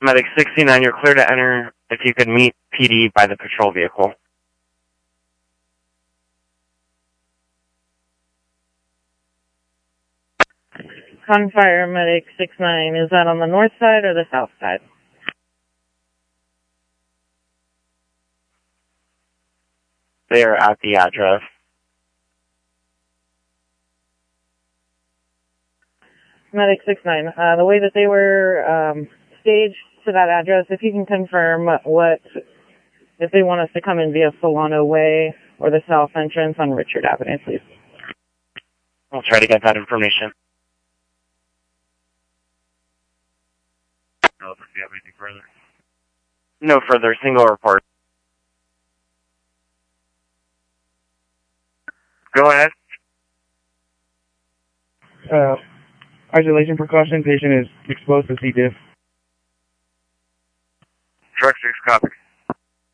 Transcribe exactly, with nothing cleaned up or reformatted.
Medic sixty-nine, you're clear to enter if you could meet P D by the patrol vehicle. Confire Medic six nine, is that on the north side or the south side? They are at the address. Medic six nine, uh, the way that they were um, staged to that address, if you can confirm what, if they want us to come in via Solano Way or the south entrance on Richard Avenue, please. I'll try to get that information. No, do you have anything further? No further, single report. Go ahead. Uh, isolation precaution, patient is exposed to C. diff. Truck six, copy.